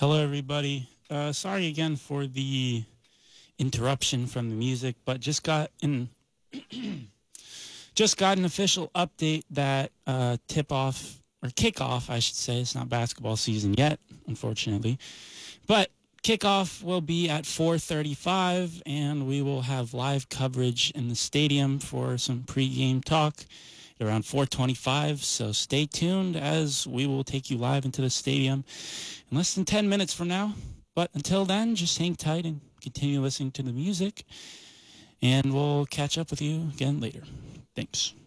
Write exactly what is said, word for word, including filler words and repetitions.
Hello, everybody. Uh, sorry again for the interruption from the music, but just got in, just got an official update that uh, tip off or kickoff, I should say. It's not basketball season yet, unfortunately, but kickoff will be at four thirty-five, and we will have live coverage in the stadium for some pregame talk at around four twenty-five. So stay tuned as we will take you live into the stadium in less than ten minutes from now. But until then, just hang tight and continue listening to the music, and we'll catch up with you again later. Thanks.